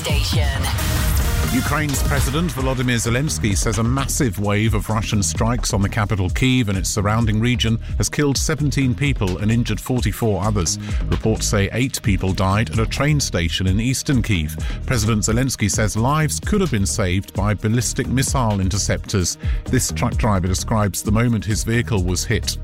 Station. Ukraine's President Volodymyr Zelensky says a massive wave of Russian strikes on the capital Kyiv and its surrounding region has killed 17 people and injured 44 others. Reports say 8 people died at a train station in eastern Kyiv. President Zelensky says lives could have been saved by ballistic missile interceptors. This truck driver describes the moment his vehicle was hit.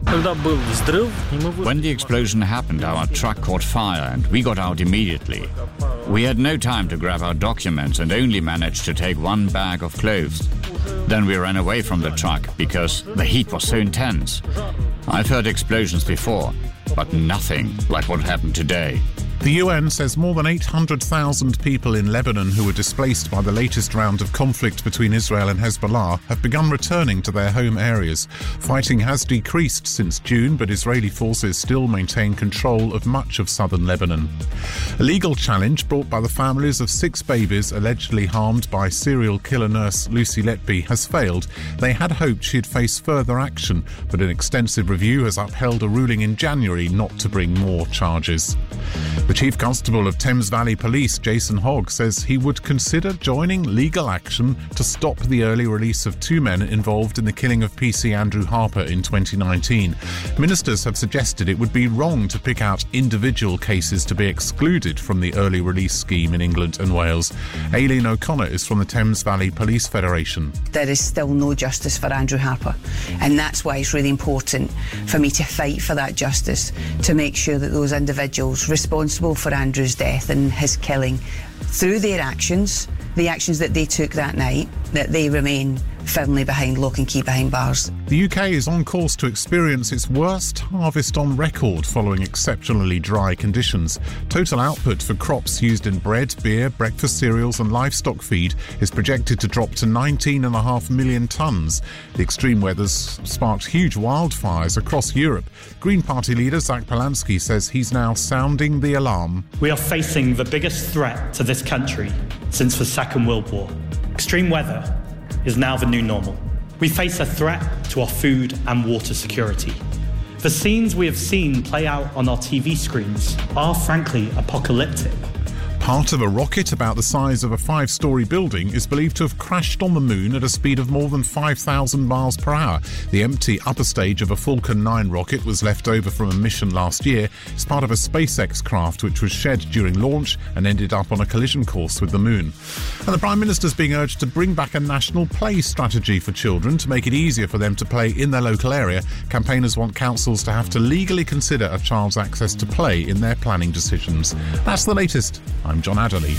When the explosion happened, our truck caught fire and we got out immediately. We had no time to grab our documents and only managed to take one bag of clothes. Then we ran away from the truck because the heat was so intense. I've heard explosions before, but nothing like what happened today. The UN says more than 800,000 people in Lebanon who were displaced by the latest round of conflict between Israel and Hezbollah have begun returning to their home areas. Fighting has decreased since June, but Israeli forces still maintain control of much of southern Lebanon. A legal challenge brought by the families of 6 babies allegedly harmed by serial killer nurse Lucy Letby has failed. They had hoped she'd face further action, but an extensive review has upheld a ruling in January not to bring more charges. The Chief Constable of Thames Valley Police, Jason Hogg, says he would consider joining legal action to stop the early release of 2 men involved in the killing of PC Andrew Harper in 2019. Ministers have suggested it would be wrong to pick out individual cases to be excluded from the early release scheme in England and Wales. Aileen O'Connor is from the Thames Valley Police Federation. There is still no justice for Andrew Harper, and that's why it's really important for me to fight for that justice, to make sure that those individuals responsible for Andrew's death and his killing, through their actions, the actions that they took that night, that they remain firmly behind lock and key behind bars. The UK is on course to experience its worst harvest on record following exceptionally dry conditions. Total output for crops used in bread, beer, breakfast cereals and livestock feed is projected to drop to 19.5 million tonnes. The extreme weather's sparked huge wildfires across Europe. Green Party leader Zach Polanski says he's now sounding the alarm. We are facing the biggest threat to this country since the Second World War. Extreme weather is now the new normal. We face a threat to our food and water security. The scenes we have seen play out on our TV screens are frankly apocalyptic. Part of a rocket about the size of a 5-storey building is believed to have crashed on the moon at a speed of more than 5,000 miles per hour. The empty upper stage of a Falcon 9 rocket was left over from a mission last year. It's part of a SpaceX craft which was shed during launch and ended up on a collision course with the moon. And the Prime Minister's being urged to bring back a national play strategy for children to make it easier for them to play in their local area. Campaigners want councils to have to legally consider a child's access to play in their planning decisions. That's the latest. I'm John Adderley.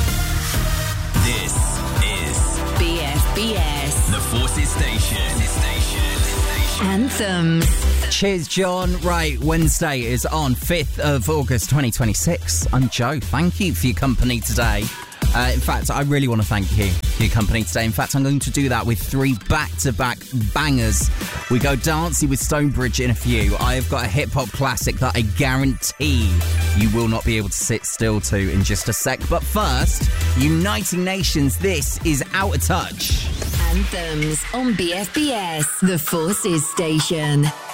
This is BFBS, the Forces Station. Anthems. Cheers, John. Right, Wednesday is on 5th of August 2026. I'm Joe. Thank you for your company today. In fact, I really want to thank you for your company today. In fact, I'm going to do that with 3 back-to-back bangers. We go dancey with Stonebridge in a few. I have got a hip-hop classic that I guarantee you will not be able to sit still to in just a sec. But first, Uniting Nations, this is Out of Touch. Anthems on BFBS, the Forces Station.